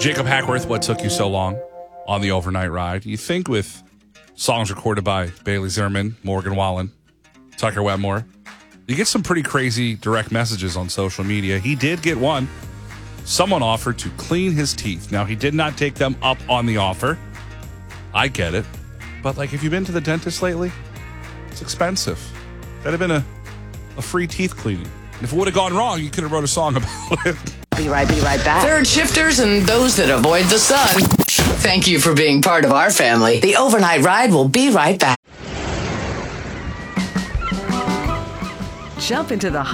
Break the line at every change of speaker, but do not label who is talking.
Jacob Hackworth, What Took You So Long on the overnight ride. You think with songs recorded by Bailey Zimmerman, Morgan Wallen, Tucker Wetmore, you get some pretty crazy direct messages on social media. He did get one. Someone offered to clean his teeth. Now, he did not take them up on the offer. I get it. But, like, have you been to the dentist lately? It's expensive. That'd have been a free teeth cleaning. And if it would have gone wrong, you could have wrote a song about it.
Be right back.
Third shifters and those that avoid the sun. Thank you for being part of our family. The overnight ride will be right back.
Jump into the